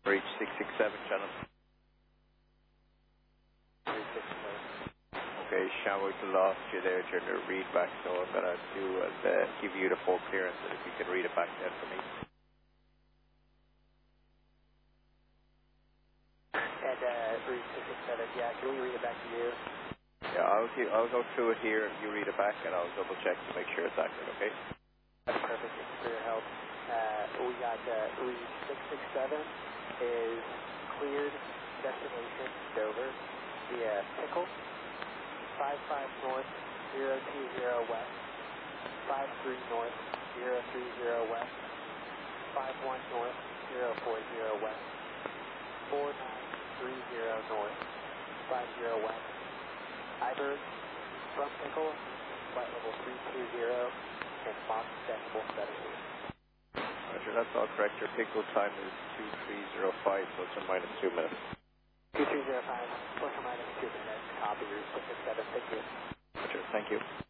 Reach 667, channel. 367. Okay, Shamrock lost you there during the read back, so I'm going to do give you the full clearance, and if you can read it back then for me. And read 667, yeah, can we read it back to you? Yeah, I'll go through it here, you read it back, and I'll double check to make sure it's accurate, okay? That's perfect, thank you for your help. We got read 667 is cleared destination Dover via Pickle, 55 north, 020 west, 53 north, 030 west, 51 north, 040 west, 4930 north, 50 west, Iberg, from Pickle, flight level 320, and Mach decimal 78. Roger, that's all correct. Your pickle time is 2305, plus or minus 2 minutes. 2305, plus or minus 2 minutes, copy, route 667, thank you. Roger, thank you.